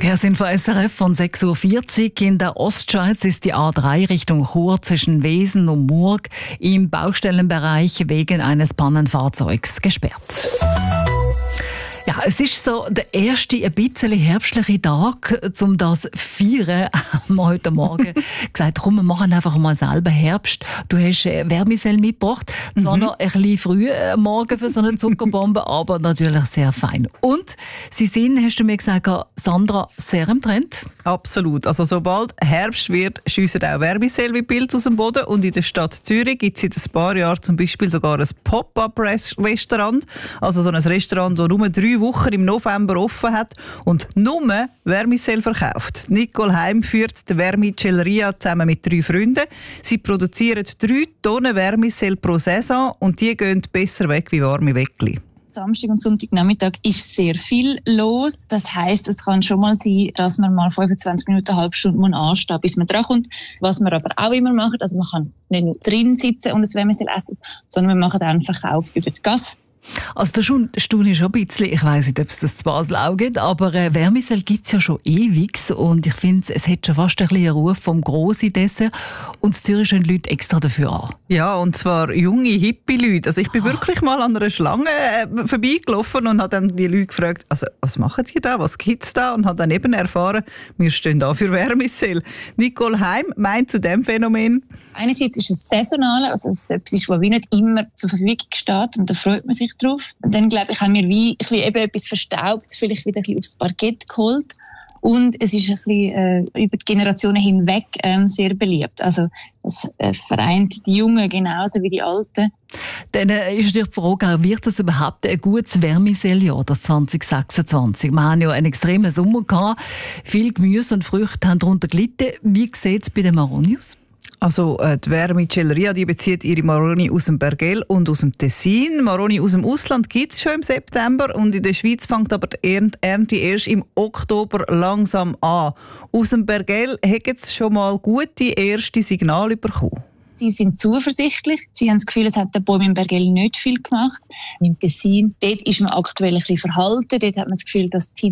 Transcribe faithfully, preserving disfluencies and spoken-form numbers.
Verkehrsinfo S R F von sechs Uhr vierzig. In der Ostschweiz ist die A drei Richtung Chur zwischen Wesen und Murg im Baustellenbereich wegen eines Pannenfahrzeugs gesperrt. Ja, es ist so der erste ein bisschen herbstliche Tag, um das zu feiern. Haben wir heute Morgen gesagt, komm, wir machen einfach mal selber Herbst. Du hast Wärmesell mitgebracht. Zwar mhm. noch ein bisschen früh am Morgen für so eine Zuckerbombe, aber natürlich sehr fein. Und sie sind, hast du mir gesagt, Sandra, sehr im Trend. Absolut. Also sobald Herbst wird, schiessen auch Wärmesell wie Pilze aus dem Boden. Und in der Stadt Zürich gibt es seit ein paar Jahren zum Beispiel sogar ein Pop-up-Restaurant. Also so ein Restaurant, das nur drei Wochen im November offen hat und nur Wärmesell verkauft. Nicole Heim führt die Wärmicelleria zusammen mit drei Freunden. Sie produzieren drei Tonnen Wärmesell pro Saison und die gehen besser weg wie warme Weckli. Samstag und Sonntagnachmittag ist sehr viel los. Das heisst, es kann schon mal sein, dass man mal fünfundzwanzig Minuten, eine halbe Stunde anstehen muss, bis man drankommt. Was wir aber auch immer machen, also man kann nicht nur drin sitzen und ein Wärmesell essen, sondern wir machen auch einen Verkauf über die Gasse. Also da staune ich schon ein bisschen, ich weiss nicht, ob es das zu Basel auch gibt, aber äh, Wärmesell gibt es ja schon ewig und ich finde, es hat schon fast ein bisschen einen Ruf vom grossen Dessert und in Zürich stehen die Leute extra dafür an. Ja, und zwar junge, hippie Leute. Also ich bin ah. wirklich mal an einer Schlange äh, vorbeigelaufen und habe dann die Leute gefragt, also was machen die da, was gibt es da? Und habe dann eben erfahren, wir stehen da für Wärmesell. Nicole Heim meint zu diesem Phänomen: Einerseits ist es saisonal, also es ist etwas, was wie nicht immer zur Verfügung steht und da freut man sich drauf. Und dann, glaube ich, haben wir wie ein bisschen eben etwas Verstaubtes vielleicht wieder ein bisschen aufs Parkett geholt. Und es ist ein bisschen äh, über die Generationen hinweg ähm, sehr beliebt. Also es äh, vereint die Jungen genauso wie die Alten. Dann äh, ist natürlich die Frage, wird das überhaupt ein gutes Wärmeseljahr, das zwanzig sechsundzwanzig? Wir haben ja einen extremen Sommer gehabt. Viel Gemüse und Früchte haben darunter gelitten. Wie sieht es bei den Maroni aus? Also äh, die Wärmicelleria, die bezieht ihre Maroni aus dem Bergell und aus dem Tessin. Maroni aus dem Ausland gibt es schon im September und in der Schweiz fängt aber die Ernte erst im Oktober langsam an. Aus dem Bergell haben sie schon mal gute erste Signale bekommen. Sie sind zuversichtlich. Sie haben das Gefühl, es hat der Baum im Bergell nicht viel gemacht. Im Tessin, dort ist man aktuell ein bisschen verhalten. Dort hat man das Gefühl, dass die